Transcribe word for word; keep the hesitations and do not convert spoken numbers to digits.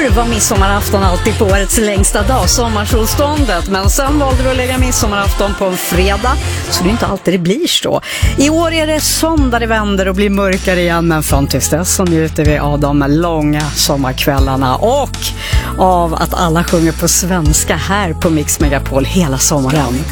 Förr var midsommarafton alltid på årets längsta dag, sommarsolståndet. Men sen valde du att lägga midsommarafton på en fredag, så det är inte alltid det blir så. I år är det söndag det vänder och blir mörkare igen, men fram tills dess så njuter vi av de långa sommarkvällarna och av att alla sjunger på svenska här på Mix Megapol hela sommaren.